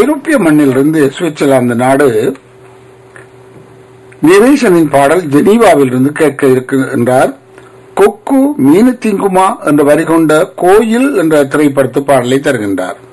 ஐரோப்பிய மண்ணிலிருந்து சுவிட்சர்லாந்து நாடு நிவேசனின் பாடல் ஜெனீவாவில் இருந்து கேட்க இருக்கின்றார். கொக்கு மீனு திங்குமா என்ற வரி கொண்ட கோயில் என்ற திரைப்படத்து பாடலை தருகின்றார்.